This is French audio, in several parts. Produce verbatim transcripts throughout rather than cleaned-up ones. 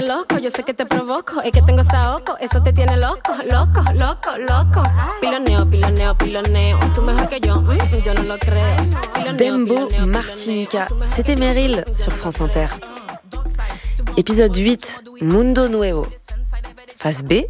tienes loco, yo sé que te provoco, es que tengo saoco, eso te tiene loco, loco, loco, loco. Piloneo, piloneo, piloneo, tú mejor que yo, mm, yo no lo creo. Piloneo, Dembo piloneo, Martinica, piloneo. c'était Meryl sur France Inter. Épisode huit, Mundo Nuevo. Phase B,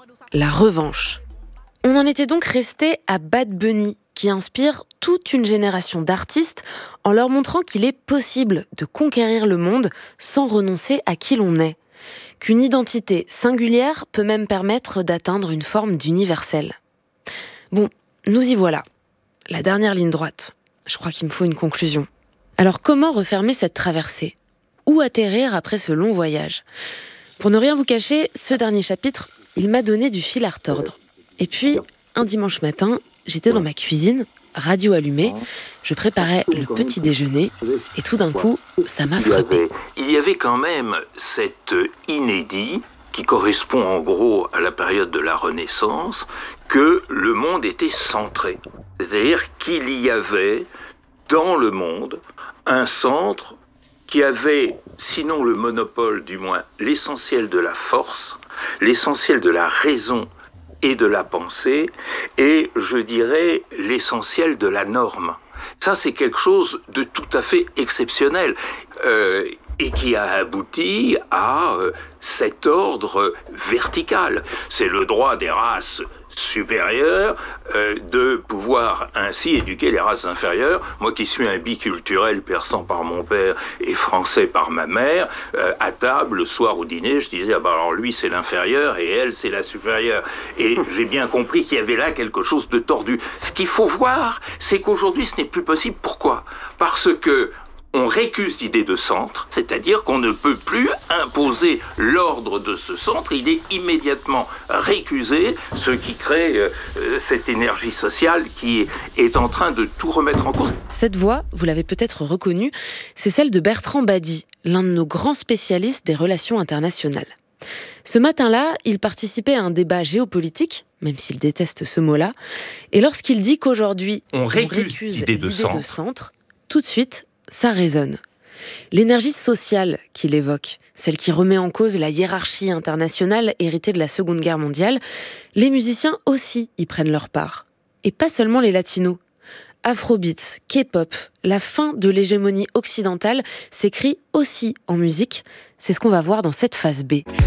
la revanche. On en était donc resté à Bad Bunny, qui inspire toute une génération d'artistes en leur montrant qu'il est possible de conquérir le monde sans renoncer à qui l'on est. Qu'une identité singulière peut même permettre d'atteindre une forme d'universel. Bon, nous y voilà. La dernière ligne droite. Je crois qu'il me faut une conclusion. Alors comment refermer cette traversée ? Où atterrir après ce long voyage ? Pour ne rien vous cacher, ce dernier chapitre, il m'a donné du fil à retordre. Et puis, un dimanche matin, j'étais dans ma cuisine, radio allumée, je préparais le petit déjeuner, et tout d'un coup, ça m'a frappé. Il y avait quand même cet inédit, qui correspond en gros à la période de la Renaissance, que le monde était centré. C'est-à-dire qu'il y avait, dans le monde, un centre qui avait, sinon le monopole, du moins l'essentiel de la force, l'essentiel de la raison et de la pensée, et je dirais l'essentiel de la norme. Ça, c'est quelque chose de tout à fait exceptionnel, euh, et qui a abouti à euh, cet ordre vertical. C'est le droit des races supérieures euh, de pouvoir ainsi éduquer les races inférieures. Moi qui suis un biculturel, persan par mon père et français par ma mère, euh, à table, le soir au dîner, je disais, ah bah alors lui c'est l'inférieur et elle c'est la supérieure. Et j'ai bien compris qu'il y avait là quelque chose de tordu. Ce qu'il faut voir, c'est qu'aujourd'hui ce n'est plus possible. Pourquoi ? Parce que on récuse l'idée de centre, c'est-à-dire qu'on ne peut plus imposer l'ordre de ce centre, il est immédiatement récusé, ce qui crée euh, cette énergie sociale qui est, est en train de tout remettre en cause. Cette voix, vous l'avez peut-être reconnue, c'est celle de Bertrand Badi, l'un de nos grands spécialistes des relations internationales. Ce matin-là, il participait à un débat géopolitique, même s'il déteste ce mot-là, et lorsqu'il dit qu'aujourd'hui, on récuse, on récuse l'idée, de, l'idée centre. de centre, tout de suite, ça résonne. L'énergie sociale qu'il évoque, celle qui remet en cause la hiérarchie internationale héritée de la Seconde Guerre mondiale, les musiciens aussi y prennent leur part. Et pas seulement les latinos. Afrobeats, K-pop, la fin de l'hégémonie occidentale s'écrit aussi en musique. C'est ce qu'on va voir dans cette phase B.